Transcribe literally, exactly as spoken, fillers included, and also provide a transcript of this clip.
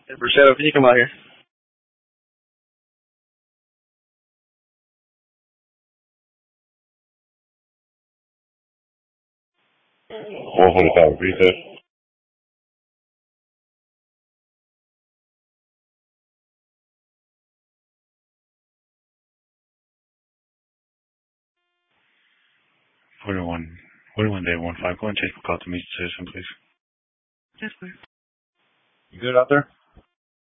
Hey, Bruschetto, can you come out here? one forty-five, repeat that. forty-one, forty-one day one five. Go and change the call to meet citizen, please. Yes, please. You good out there?